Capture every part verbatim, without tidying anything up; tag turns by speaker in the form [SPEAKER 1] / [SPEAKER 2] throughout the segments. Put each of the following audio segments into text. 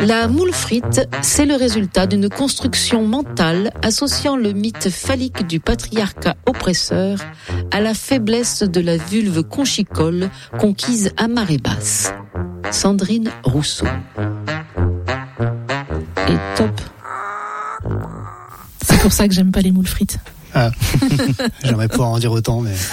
[SPEAKER 1] La moule frite, c'est le résultat d'une construction mentale associant le mythe phallique du patriarcat oppresseur à la faiblesse de la vulve conchicole conquise à marée basse. Sandrine Rousseau. Et top.
[SPEAKER 2] C'est pour ça que j'aime pas les moules frites.
[SPEAKER 3] Ah. J'aimerais pouvoir en dire autant, mais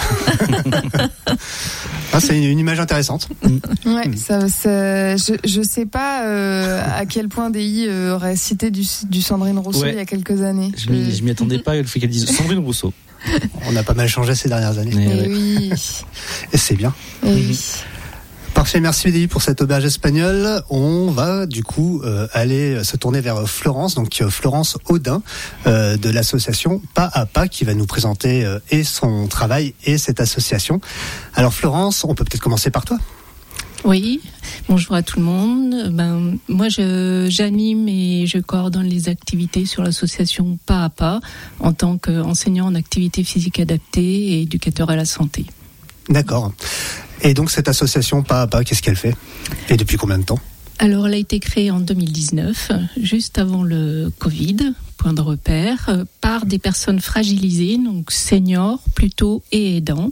[SPEAKER 3] ah, c'est une, une image intéressante.
[SPEAKER 4] Ouais, ça, ça, je, je sais pas euh, à quel point D I euh, aurait cité du, du Sandrine Rousseau ouais. il y a quelques années.
[SPEAKER 5] Je m'y, je m'y attendais pas, le fait qu'elle dise Sandrine Rousseau.
[SPEAKER 3] On a pas mal changé ces dernières années.
[SPEAKER 4] Et oui.
[SPEAKER 3] Et c'est bien.
[SPEAKER 4] Et oui.
[SPEAKER 3] Parfait, merci D I pour cette auberge espagnole. On va du coup euh, aller se tourner vers Florence, donc euh, Florence Audin euh, de l'association Pas à Pas qui va nous présenter euh, et son travail et cette association. Alors Florence, on peut peut-être commencer par toi.
[SPEAKER 2] Oui, bonjour à tout le monde. Ben, moi, je, j'anime et je coordonne les activités sur l'association Pas à Pas en tant qu'enseignant en activité physique adaptée et éducateur à la santé.
[SPEAKER 3] D'accord. Et donc cette association Pas à Pas, qu'est-ce qu'elle fait ? Et depuis combien de temps ?
[SPEAKER 2] Alors elle a été créée en deux mille dix-neuf, juste avant le Covid, point de repère, par des personnes fragilisées, donc seniors plutôt et aidants.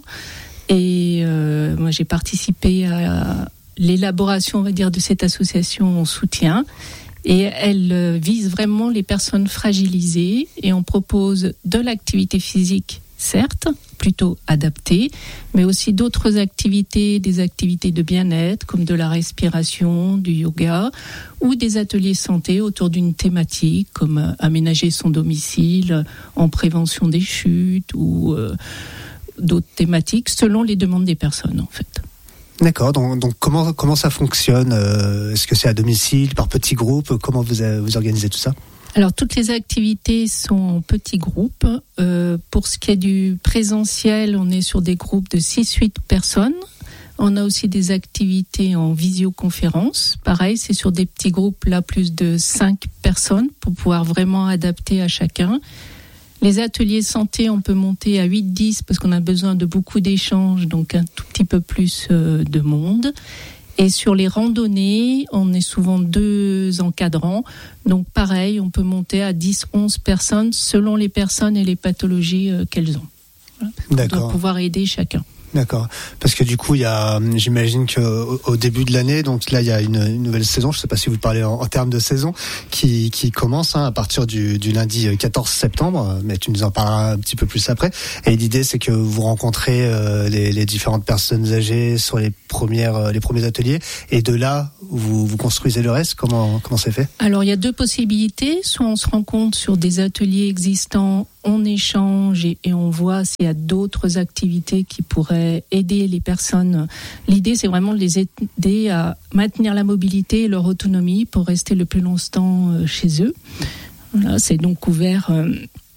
[SPEAKER 2] Et euh, moi j'ai participé à l'élaboration, on va dire, de cette association en soutien. Et elle vise vraiment les personnes fragilisées et on propose de l'activité physique, certes, plutôt adaptée, mais aussi d'autres activités, des activités de bien-être comme de la respiration, du yoga ou des ateliers santé autour d'une thématique comme aménager son domicile en prévention des chutes ou euh, d'autres thématiques selon les demandes des personnes en fait.
[SPEAKER 3] D'accord, donc, donc comment, comment ça fonctionne ? euh, Est-ce que c'est à domicile, par petits groupes ? Comment vous, vous organisez tout ça ?
[SPEAKER 2] Alors, toutes les activités sont en petits groupes. Euh, pour ce qui est du présentiel, on est sur des groupes de six à huit personnes. On a aussi des activités en visioconférence. Pareil, c'est sur des petits groupes, là, plus de cinq personnes pour pouvoir vraiment adapter à chacun. Les ateliers santé, on peut monter à huit à dix parce qu'on a besoin de beaucoup d'échanges, donc un tout petit peu plus euh, de monde. Et sur les randonnées, on est souvent deux encadrants. Donc pareil, on peut monter à dix à onze personnes selon les personnes et les pathologies qu'elles ont. Voilà.
[SPEAKER 3] D'accord.
[SPEAKER 2] On doit pouvoir aider chacun.
[SPEAKER 3] D'accord. Parce que du coup, il y a, j'imagine qu'au au début de l'année, donc là, il y a une, une nouvelle saison. Je ne sais pas si vous parlez en, en termes de saison, qui, qui commence hein, à partir du, du lundi quatorze septembre. Mais tu nous en parleras un petit peu plus après. Et l'idée, c'est que vous rencontrez euh, les, les différentes personnes âgées sur les premières, les premiers ateliers, et de là, vous, vous construisez le reste. Comment, comment c'est fait ?
[SPEAKER 2] Alors, il y a deux possibilités. Soit on se rencontre sur des ateliers existants, on échange et, et on voit s'il y a d'autres activités qui pourraient aider les personnes. L'idée, c'est vraiment de les aider à maintenir la mobilité et leur autonomie pour rester le plus longtemps chez eux. Voilà, c'est donc ouvert euh,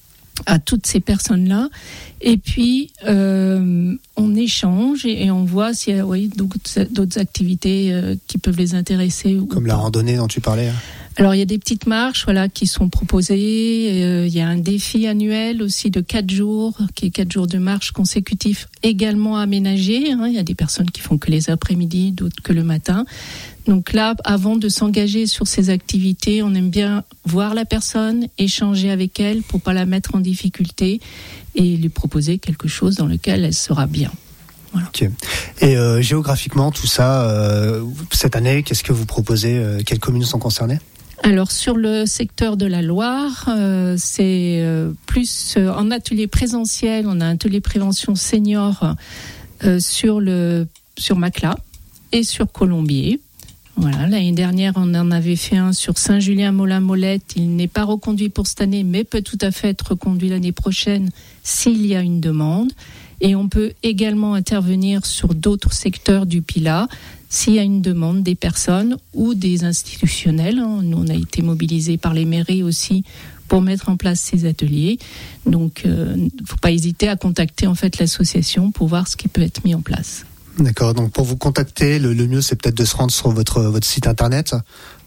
[SPEAKER 2] à toutes ces personnes-là. Et puis, euh, on échange et, et on voit s'il y a oui, d'autres, d'autres activités euh, qui peuvent les intéresser.
[SPEAKER 3] Comme la randonnée dont tu parlais.
[SPEAKER 2] Alors, il y a des petites marches voilà, qui sont proposées. Euh, il y a un défi annuel aussi de quatre jours, qui est quatre jours de marche consécutifs également aménagés. Hein. Il y a des personnes qui font que les après-midi, d'autres que le matin. Donc là, avant de s'engager sur ces activités, on aime bien voir la personne, échanger avec elle pour pas la mettre en difficulté et lui proposer quelque chose dans lequel elle sera bien. Voilà. Okay.
[SPEAKER 3] Et euh, géographiquement, tout ça, euh, cette année, qu'est-ce que vous proposez ? euh, Quelles communes sont concernées ?
[SPEAKER 2] Alors sur le secteur de la Loire, euh, c'est euh, plus euh, en atelier présentiel. On a un atelier prévention senior euh, sur le sur Macla et sur Colombier. Voilà, l'année dernière, on en avait fait un sur Saint-Julien-Molin-Molette. Il n'est pas reconduit pour cette année, mais peut tout à fait être reconduit l'année prochaine s'il y a une demande. Et on peut également intervenir sur d'autres secteurs du Pilat s'il y a une demande des personnes ou des institutionnels. Nous, on a été mobilisés par les mairies aussi pour mettre en place ces ateliers. Donc, il euh, ne faut pas hésiter à contacter en fait l'association pour voir ce qui peut être mis en place.
[SPEAKER 3] D'accord. Donc, pour vous contacter, le, le mieux, c'est peut-être de se rendre sur votre, votre site internet.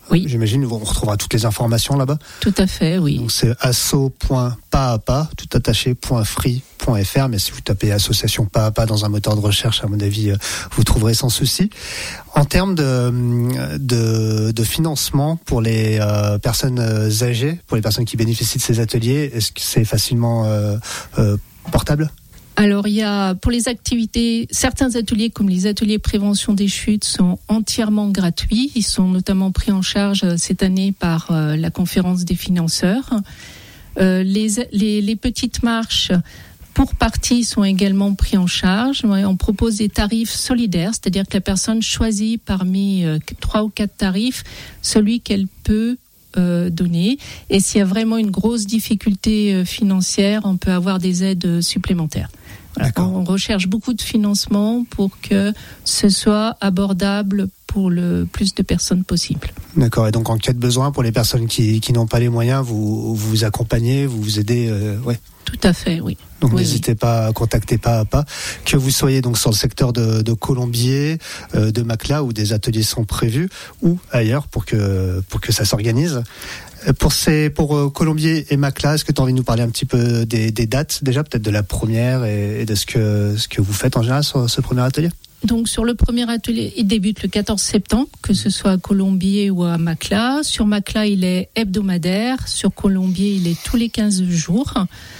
[SPEAKER 2] Oui.
[SPEAKER 3] J'imagine on retrouvera toutes les informations là-bas.
[SPEAKER 2] Tout à fait, oui.
[SPEAKER 3] Donc c'est asso point pas à pas, tout attaché, point free point f r, mais si vous tapez association pas à pas dans un moteur de recherche, à mon avis, vous trouverez sans souci. En termes de, de, de financement pour les euh, personnes âgées, pour les personnes qui bénéficient de ces ateliers, est-ce que c'est facilement euh, euh, portable ?
[SPEAKER 2] Alors, il y a, pour les activités, certains ateliers, comme les ateliers prévention des chutes, sont entièrement gratuits. Ils sont notamment pris en charge cette année par euh, la conférence des financeurs. Euh, les, les, les petites marches, pour partie, sont également pris en charge. On propose des tarifs solidaires, c'est-à-dire que la personne choisit parmi euh, trois ou quatre tarifs celui qu'elle peut Euh, donner. Et s'il y a vraiment une grosse difficulté euh, financière, on peut avoir des aides supplémentaires. Voilà. On recherche beaucoup de financement pour que ce soit abordable pour le plus de personnes possible.
[SPEAKER 3] D'accord. Et donc, en cas de besoin, pour les personnes qui, qui n'ont pas les moyens, vous vous accompagnez, vous vous aidez, euh, ouais.
[SPEAKER 2] Tout à fait, oui.
[SPEAKER 3] Donc
[SPEAKER 2] oui,
[SPEAKER 3] n'hésitez oui. pas à contacter pas à pas. Que vous soyez donc sur le secteur de, de Colombier, euh, de Macla, où des ateliers sont prévus, ou ailleurs pour que pour que ça s'organise. Pour ces pour euh, Colombier et Macla, est-ce que tu as envie de nous parler un petit peu des, des dates déjà, peut-être de la première et, et de ce que ce que vous faites en général sur ce premier atelier?
[SPEAKER 2] Donc sur le premier atelier, il débute le quatorze septembre, que ce soit à Colombier ou à Macla. Sur Macla, il est hebdomadaire. Sur Colombier, il est tous les quinze jours.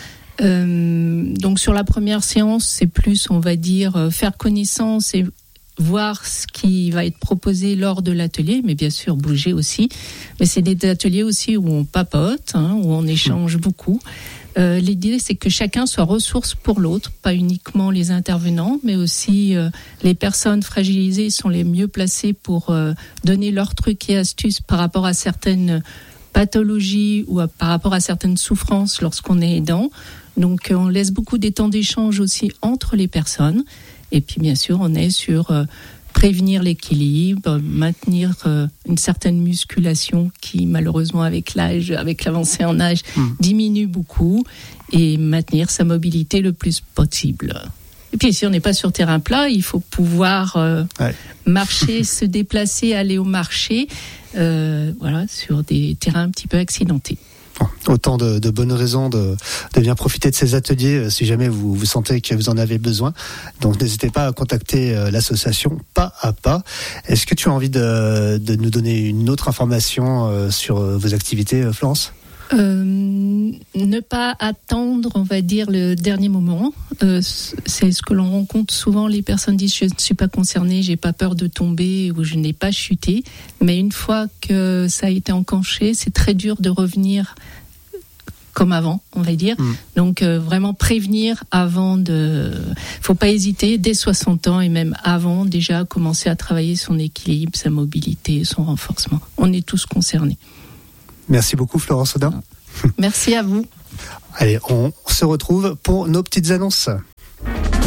[SPEAKER 2] Euh, donc sur la première séance, c'est plus, on va dire, faire connaissance et voir ce qui va être proposé lors de l'atelier, mais bien sûr bouger aussi. Mais c'est des ateliers aussi où on papote, hein, où on échange beaucoup. Euh, l'idée, c'est que chacun soit ressource pour l'autre, pas uniquement les intervenants, mais aussi euh, les personnes fragilisées sont les mieux placées pour euh, donner leurs trucs et astuces par rapport à certaines pathologies ou à, par rapport à certaines souffrances lorsqu'on est aidant. Donc, on laisse beaucoup des temps d'échange aussi entre les personnes. Et puis, bien sûr, on est sur euh, prévenir l'équilibre, maintenir euh, une certaine musculation qui, malheureusement, avec l'âge, avec l'avancée en âge, mmh. diminue beaucoup, et maintenir sa mobilité le plus possible. Et puis, si on n'est pas sur terrain plat, il faut pouvoir euh, ouais. marcher, se déplacer, aller au marché, euh, voilà, sur des terrains un petit peu accidentés.
[SPEAKER 3] Autant de, de bonnes raisons de, de bien profiter de ces ateliers euh, si jamais vous, vous sentez que vous en avez besoin. Donc n'hésitez pas à contacter euh, l'association Pas à Pas. Est-ce que tu as envie de, de nous donner une autre information euh, sur euh, vos activités, euh, Florence ?
[SPEAKER 2] Euh, ne pas attendre, on va dire, le dernier moment. Euh, c'est ce que l'on rencontre souvent. Les personnes disent je ne suis pas concernée, j'ai pas peur de tomber ou je n'ai pas chuté. Mais une fois que ça a été enclenché, c'est très dur de revenir comme avant, on va dire. Mmh. Donc euh, vraiment prévenir avant de... Faut pas hésiter, dès soixante ans et même avant, déjà commencer à travailler son équilibre, sa mobilité, son renforcement. On est tous concernés.
[SPEAKER 3] Merci beaucoup Florence Audin.
[SPEAKER 2] Merci à vous.
[SPEAKER 3] Allez, on se retrouve pour nos petites annonces.